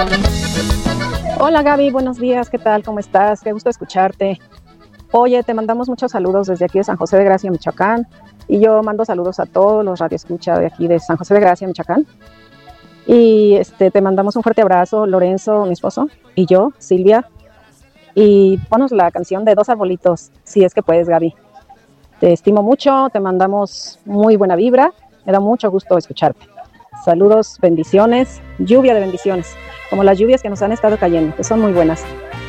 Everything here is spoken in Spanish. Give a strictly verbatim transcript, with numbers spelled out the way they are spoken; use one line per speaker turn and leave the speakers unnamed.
Hola Gaby, buenos días, ¿qué tal? ¿Cómo estás? Qué gusto escucharte. Oye, te mandamos muchos saludos desde aquí de San José de Gracia, Michoacán, y yo mando saludos a todos los radioescucha de aquí de San José de Gracia, Michoacán. Y este, te mandamos un fuerte abrazo, Lorenzo, mi esposo, y yo, Silvia. Y ponos la canción de Dos Arbolitos, si es que puedes, Gaby. Te estimo mucho, te mandamos muy buena vibra, me da mucho gusto escucharte. Saludos, bendiciones, lluvia de bendiciones, como las lluvias que nos han estado cayendo, que son muy buenas.